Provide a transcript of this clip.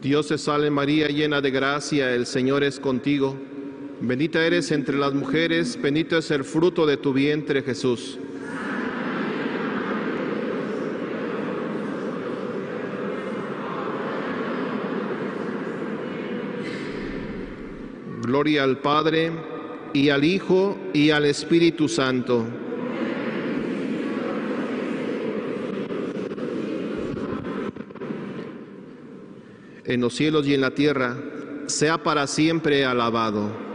Dios te salve María, llena de gracia, el Señor es contigo. Bendita eres entre las mujeres, bendito es el fruto de tu vientre, Jesús. Gloria al Padre, y al Hijo, y al Espíritu Santo. En los cielos y en la tierra, sea para siempre alabado.